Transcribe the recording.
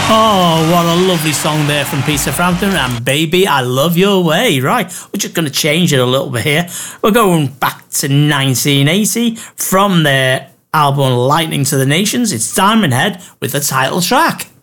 Oh, what a lovely song there from Peter Frampton and Baby, I Love Your Way. Right, we're just going to change it a little bit here. We're going back to 1980 from their album Lightning to the Nations. It's Diamond Head with the title track.